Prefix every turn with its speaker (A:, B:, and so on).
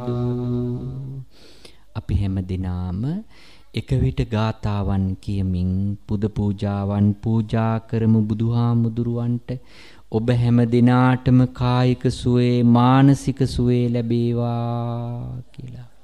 A: වේවාදු. අපි හැම දිනාම එක විට ගාතාවන් කියමින් පුද පූජාවන් පූජා කරමු බුදුහාමුදුරුවන්ට. ඔබ හැම දිනාටම කායික සුවේ මානසික සුවේ ලැබේවා කියලා.